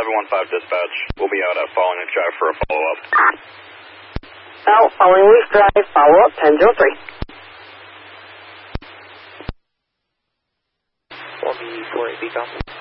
715 dispatch. We'll be out at Following Leaf Drive for a follow-up. Out, Following Leaf Drive, follow-up, 1003. 1B48B, copy.